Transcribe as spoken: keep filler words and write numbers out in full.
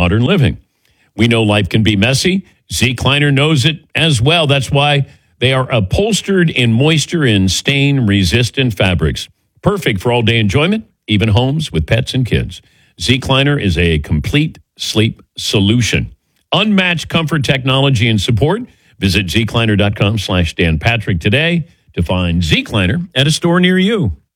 modern living. We know life can be messy. Zecliner knows it as well. That's why they are upholstered in moisture and stain-resistant fabrics. Perfect for all-day enjoyment, even homes with pets and kids. Zecliner is a complete sleep solution. Unmatched comfort, technology, and support. Visit zecliner.com slash Dan Patrick today to find Zecliner at a store near you.